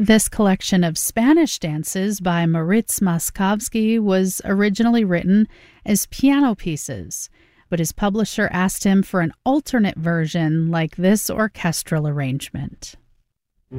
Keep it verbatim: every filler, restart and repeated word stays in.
This collection of Spanish dances by Moritz Moszkowski was originally written as piano pieces, but his publisher asked him for an alternate version like this orchestral arrangement.